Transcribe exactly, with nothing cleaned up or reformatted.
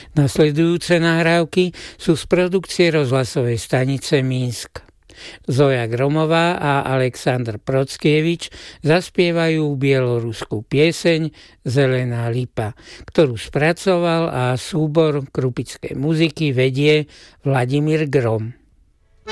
Nasledujúce nahrávky sú z produkcie rozhlasovej stanice Minsk. Zoja Gromová a Aleksandr Prockievič zaspievajú bieloruskú pieseň Zelená lipa, ktorú spracoval a súbor krupickej muziky vedie Vladimír Grom.